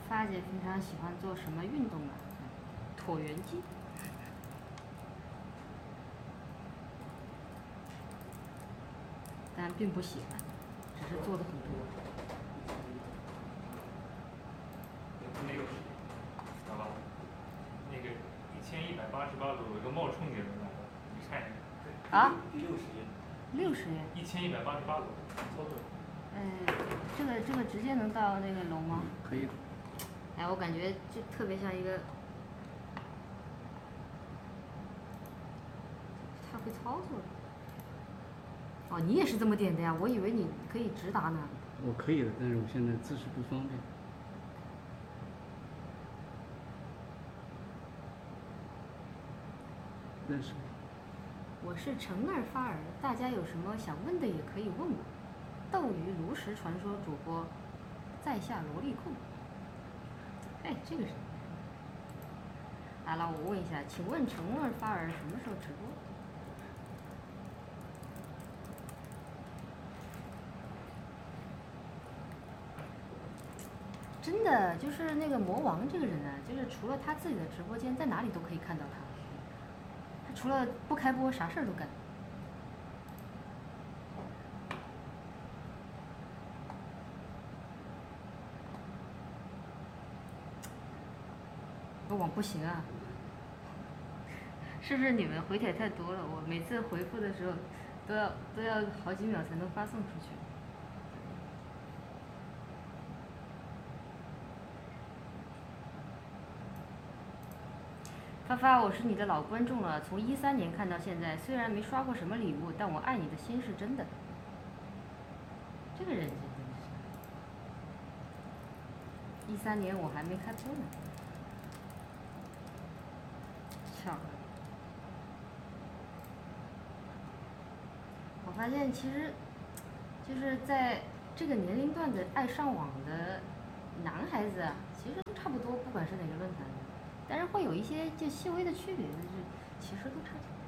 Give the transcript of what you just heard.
发姐平常喜欢做什么运动啊？椭圆机。但并不喜欢，只是做的很多。 那个，知道吧？那个1188度有一个冒充节能来的，你看一下。 啊 ？60页。 60页。 1188度，操作。 这个直接能到那个楼吗？ 可以。 哎，我感觉就特别像一个，太会操作了。哦，你也是这么点的呀？我以为你可以直达呢。 我可以的，但是我现在姿势不方便。认识吗？ 我是陈二发儿，大家有什么想问的也可以问我。斗鱼炉石传说主播，在下萝莉控。哎，这个是。来了，我问一下，请问陈二发儿什么时候直播？真的就是那个魔王这个人啊，就是除了他自己的直播间，在哪里都可以看到他。他除了不开播，啥事儿都干。我网不行啊，是不是你们回帖太多了？我每次回复的时候，都要好几秒才能发送出去。发发，我是你的老观众了，从13年看到现在，虽然没刷过什么礼物，但我爱你的心是真的。这个人真是，13年我还没开播呢。巧了。我发现其实，就是在这个年龄段的爱上网的男孩子啊，其实都差不多，不管是哪个论坛的，但是会有一些就细微的区别，就是其实都差不多。